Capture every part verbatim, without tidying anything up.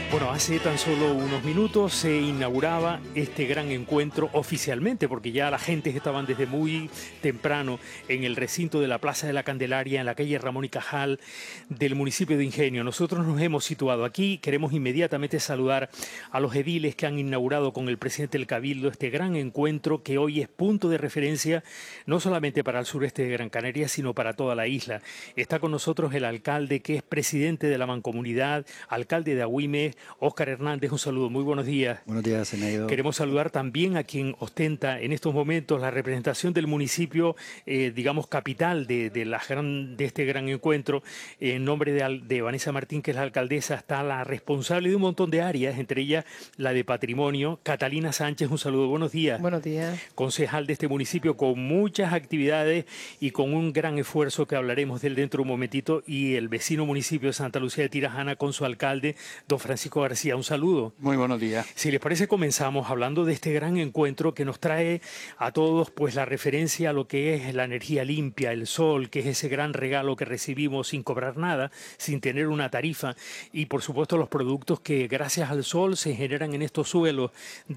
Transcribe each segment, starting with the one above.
Bueno, hace tan solo unos minutos se inauguraba este gran encuentro oficialmente, porque ya la gente estaban desde muy temprano en el recinto de la Plaza de la Candelaria, en la calle Ramón y Cajal del municipio de Ingenio. Nosotros nos hemos situado aquí, queremos inmediatamente saludar a los ediles que han inaugurado con el presidente del Cabildo este gran encuentro que hoy es punto de referencia no solamente para el sureste de Gran Canaria, sino para toda la isla. Está con nosotros el alcalde que es presidente de la Mancomunidad, alcalde de Agüime, Óscar Hernández. Un saludo, muy buenos días. Buenos días, Senaido. Queremos saludar también a quien ostenta en estos momentos la representación del municipio, eh, digamos, capital de, de, la gran, de este gran encuentro. En nombre de, de Vanessa Martín, que es la alcaldesa, está la responsable de un montón de áreas, entre ellas la de patrimonio, Catalina Sánchez. Un saludo, buenos días. Buenos días. Concejal de este municipio con muchas actividades y con un gran esfuerzo que hablaremos de él dentro de un momentito, y el vecino municipio de Santa Lucía de Tirajana con su alcalde, don Francisco García. Un saludo. Muy buenos días. Si les parece, comenzamos hablando de este gran encuentro que nos trae a todos pues la referencia a lo que es la energía limpia, el sol, que es ese gran regalo que recibimos sin cobrar nada, sin tener una tarifa, y por supuesto los productos que gracias al sol se generan en estos suelos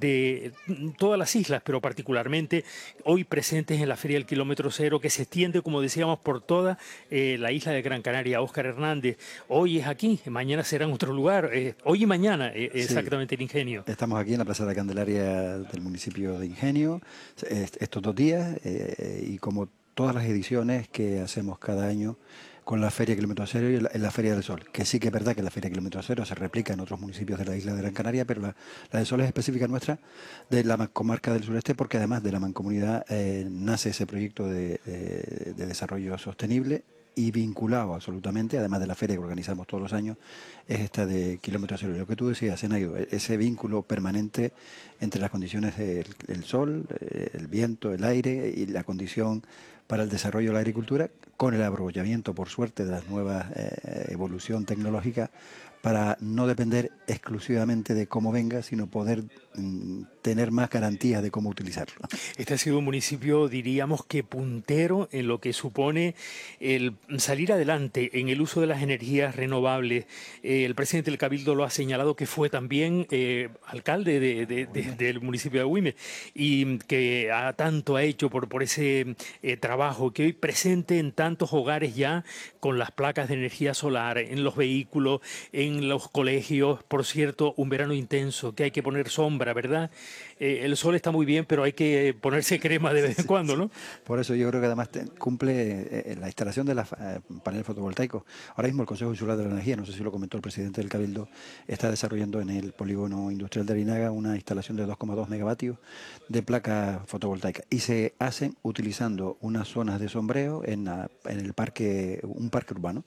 de todas las islas, pero particularmente hoy presentes en la Feria del Kilómetro Cero, que se extiende, como decíamos, por toda eh, la isla de Gran Canaria. Óscar Hernández, hoy es aquí, mañana será en otro lugar, eh, hoy y mañana, eh, exactamente, sí. En Ingenio. Estamos aquí en la Plaza de la Candelaria del municipio de Ingenio, estos dos días, eh, y como todas las ediciones que hacemos cada año con la Feria Kilómetro Cero y la, en la Feria del Sol, que sí que es verdad que la Feria Kilómetro Cero se replica en otros municipios de la isla de Gran Canaria, pero la, la del Sol es específica nuestra, de la comarca del sureste, porque además de la mancomunidad eh, nace ese proyecto de, de, de desarrollo sostenible y vinculado absolutamente, además de la feria que organizamos todos los años, es esta de Kilómetro Cero. Lo que tú decías, Senaido, ese vínculo permanente entre las condiciones del el sol, el viento, el aire y la condición para el desarrollo de la agricultura, con el aprovechamiento, por suerte, de la nueva eh, evolución tecnológica, para no depender exclusivamente de cómo venga, sino poder mm, tener más garantías de cómo utilizarlo. Este ha sido un municipio, diríamos que puntero en lo que supone el salir adelante en el uso de las energías renovables. Eh, el presidente del Cabildo lo ha señalado, que fue también eh, alcalde de, de, de, del municipio de Agüime, y que ha, tanto ha hecho por, por ese eh, trabajo, que hoy presente en tantos hogares ya con las placas de energía solar, en los vehículos, en en los colegios. Por cierto, un verano intenso, que hay que poner sombra, ¿verdad? Eh, el sol está muy bien, pero hay que ponerse crema de vez en cuando, ¿no? Por eso yo creo que además te, cumple eh, la instalación de los eh, paneles fotovoltaicos. Ahora mismo el Consejo Insular de la Energía, no sé si lo comentó el presidente del Cabildo, está desarrollando en el polígono industrial de Arinaga una instalación de dos coma dos megavatios de placas fotovoltaicas, y se hacen utilizando unas zonas de sombreo en, la, en el parque, un parque urbano,